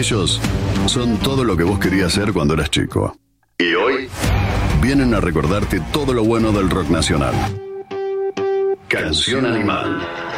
Ellos son todo lo que vos querías ser cuando eras chico. Y hoy vienen a recordarte todo lo bueno del rock nacional. Canción Animal.